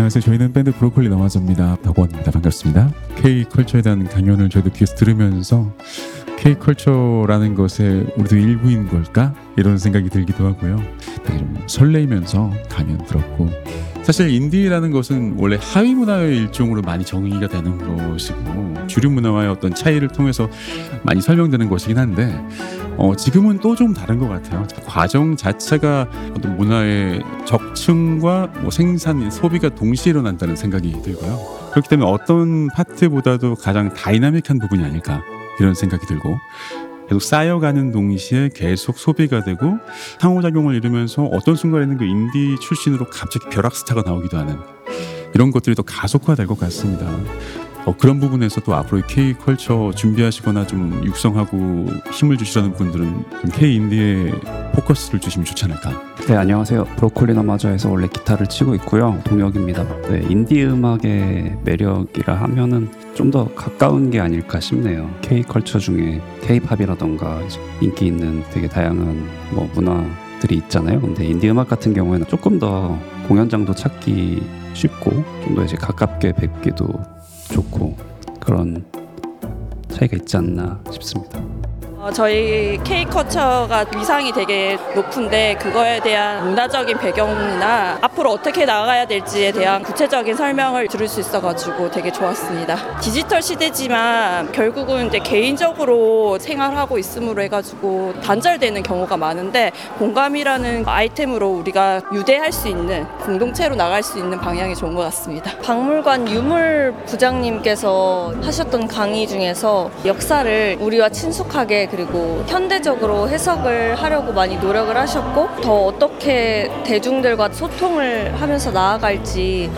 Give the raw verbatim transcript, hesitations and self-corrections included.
안녕하세요. 저희는 밴드 브로콜리 너마저입니다. 덕원입니다. 반갑습니다. K컬처에 대한 강연을 저희도 귀에서 들으면서 K컬처라는 것의 우리도 일부인 걸까? 이런 생각이 들기도 하고요. 되게 좀 설레이면서 강연 들었고, 사실 인디라는 것은 원래 하위 문화의 일종으로 많이 정의가 되는 것이고 주류 문화와의 어떤 차이를 통해서 많이 설명되는 것이긴 한데 어, 지금은 또 좀 다른 것 같아요. 과정 자체가 어떤 문화의 적층과 뭐 생산, 소비가 동시에 일어난다는 생각이 들고요. 그렇기 때문에 어떤 파트보다도 가장 다이나믹한 부분이 아닐까 이런 생각이 들고, 계속 쌓여가는 동시에 계속 소비가 되고 상호작용을 이루면서 어떤 순간에는 그 인디 출신으로 갑자기 벼락스타가 나오기도 하는 이런 것들이 더 가속화될 것 같습니다. 어, 그런 부분에서 또 앞으로 K컬처 준비하시거나 좀 육성하고 힘을 주시라는 분들은 좀 K인디에 포커스를 주시면 좋지 않을까. 네, 안녕하세요. 브로콜리 너마저에서 원래 기타를 치고 있고요. 동혁입니다. 네, 인디 음악의 매력이라 하면은 좀 더 가까운 게 아닐까 싶네요. K컬처 중에 K-팝이라던가 인기 있는 되게 다양한 뭐 문화들이 있잖아요. 근데 인디 음악 같은 경우에는 조금 더 공연장도 찾기 쉽고 좀 더 이제 가깝게 뵙기도 좋고 그런 차이가 있지 않나 싶습니다. 어, 저희 K컬처가 위상이 되게 높은데 그거에 대한 문화적인 배경이나 앞으로 어떻게 나아가야 될지에 대한 구체적인 설명을 들을 수 있어가지고 되게 좋았습니다. 디지털 시대지만 결국은 이제 개인적으로 생활하고 있음으로 해가지고 단절되는 경우가 많은데 공감이라는 아이템으로 우리가 유대할 수 있는, 공동체로 나갈 수 있는 방향이 좋은 것 같습니다. 박물관 유물 부장님께서 하셨던 강의 중에서 역사를 우리와 친숙하게 그리고 현대적으로 해석을 하려고 많이 노력을 하셨고 더 어떻게 대중들과 소통을 하면서 나아갈지